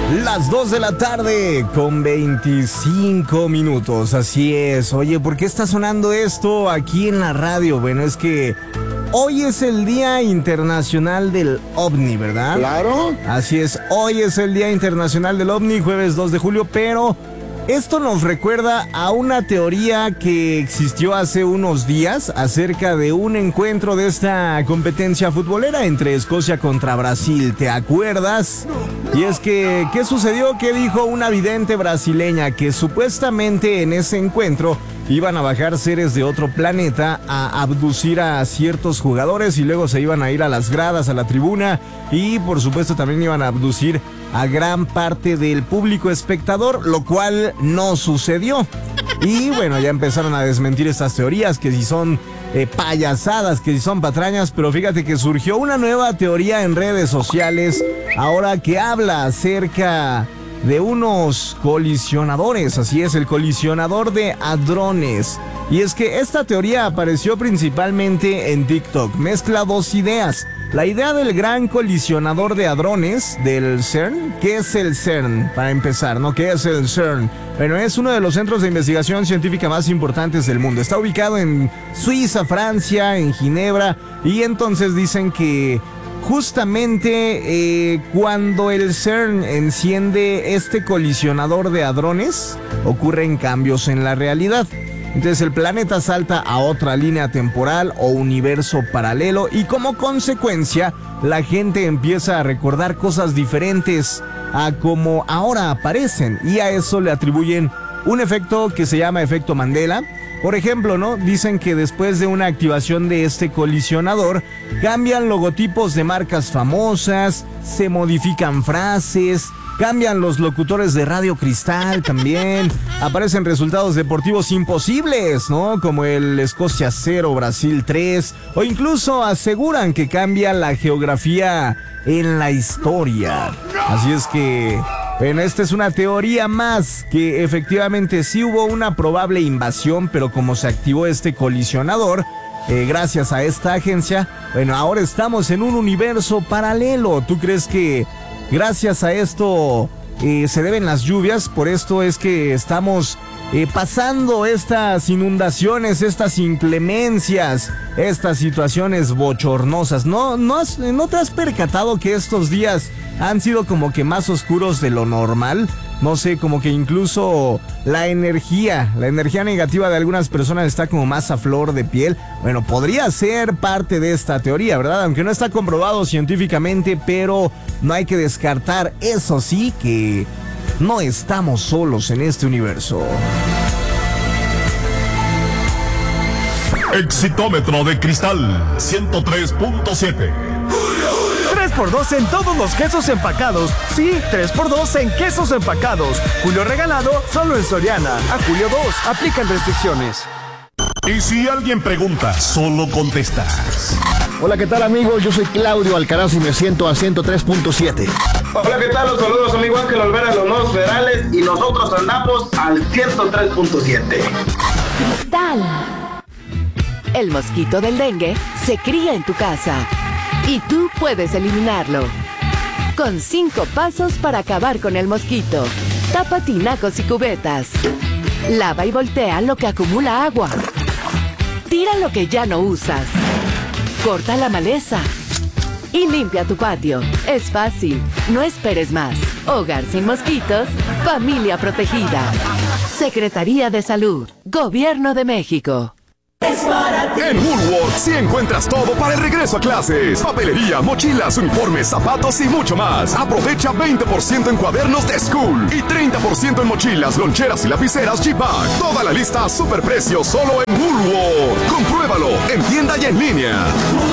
Las 2 de la tarde con 25 minutos, así es. Oye, ¿por qué está sonando esto aquí en la radio? Bueno, es que hoy es el Día Internacional del OVNI, ¿verdad? Claro. Así es, hoy es el Día Internacional del OVNI, jueves 2 de julio, pero esto nos recuerda a una teoría que existió hace unos días acerca de un encuentro de esta competencia futbolera entre Escocia contra Brasil, ¿te acuerdas? Y es que, ¿qué sucedió? ¿Qué dijo una vidente brasileña? Que supuestamente en ese encuentro iban a bajar seres de otro planeta a abducir a ciertos jugadores y luego se iban a ir a las gradas, a la tribuna, y por supuesto también iban a abducir a gran parte del público espectador, lo cual no sucedió. Y bueno, ya empezaron a desmentir estas teorías, que si son payasadas, que si son patrañas, pero fíjate que surgió una nueva teoría en redes sociales ahora que habla acerca de unos colisionadores, así es, el colisionador de hadrones. Y es que esta teoría apareció principalmente en TikTok, mezcla dos ideas. La idea del gran colisionador de hadrones del CERN. ¿Qué es el CERN? Para empezar, ¿no? ¿Qué es el CERN? Bueno, es uno de los centros de investigación científica más importantes del mundo. Está ubicado en Suiza, Francia, en Ginebra, y entonces dicen que justamente cuando el CERN enciende este colisionador de hadrones, ocurren cambios en la realidad. Entonces el planeta salta a otra línea temporal o universo paralelo, y como consecuencia la gente empieza a recordar cosas diferentes a como ahora aparecen, y a eso le atribuyen un efecto que se llama efecto Mandela. Por ejemplo, ¿no? Dicen que después de una activación de este colisionador, cambian logotipos de marcas famosas, se modifican frases, cambian los locutores de Radio Cristal también, aparecen resultados deportivos imposibles, ¿no? Como el Escocia 0, Brasil 3, o incluso aseguran que cambia la geografía en la historia. Así es que, bueno, esta es una teoría más, que efectivamente sí hubo una probable invasión, pero como se activó este colisionador, gracias a esta agencia, bueno, ahora estamos en un universo paralelo. ¿Tú crees que gracias a esto se deben las lluvias? Por esto es que estamos pasando estas inundaciones, estas inclemencias, estas situaciones bochornosas. ¿No te has percatado que estos días han sido como que más oscuros de lo normal? No sé, como que incluso la energía negativa de algunas personas está como más a flor de piel. Bueno, podría ser parte de esta teoría, ¿verdad? Aunque no está comprobado científicamente, pero no hay que descartar, eso sí, que no estamos solos en este universo. Exitómetro de cristal 103.7. 3x2 en todos los quesos empacados. Sí, 3x2 en quesos empacados. Julio regalado solo en Soriana. A julio 2. Aplican restricciones. Y si alguien pregunta, solo contestas. Hola, ¿qué tal, amigos? Yo soy Claudio Alcaraz y me siento a 103.7. Hola, ¿qué tal? Los saludos, amigo Ángel Olvera, los nuevos federales, y nosotros andamos al 103.7. Cristal. El mosquito del dengue se cría en tu casa y tú puedes eliminarlo con 5 pasos para acabar con el mosquito. Tapa tinacos y cubetas. Lava y voltea lo que acumula agua. Tira lo que ya no usas. Corta la maleza y limpia tu patio. Es fácil, no esperes más. Hogar sin mosquitos, familia protegida. Secretaría de Salud, Gobierno de México. En Woolworth sí encuentras todo para el regreso a clases. Papelería, mochilas, uniformes, zapatos y mucho más. Aprovecha 20% en cuadernos de School y 30% en mochilas, loncheras y lapiceras G-Pack. Toda la lista a superprecio solo en Woolworth. Compruébalo en tienda y en línea.